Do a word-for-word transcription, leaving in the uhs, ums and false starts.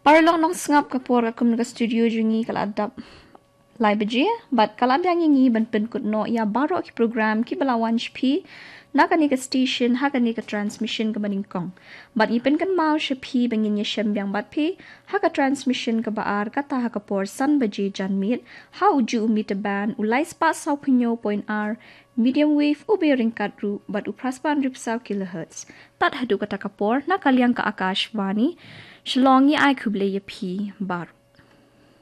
Parlong nong sngap kapor akum naga studio jungi kala adap lai baje but kala biang ngi ban pen kut no ya baro ki program ki balawan shpi nakani ka station hakani ka transmission ka baning kong but ipen kan mau shpi bangin ya shem biang bat pi haka transmission ka baar kata haka por san baje jan mit ha uju umit ban ulai spa sau pinyo point r medium wave ubering kadru but upraspan ripsau kilohertz tat hadu kata kapor nakaliang ka akashvani Shlongi ai kuble ye pi bar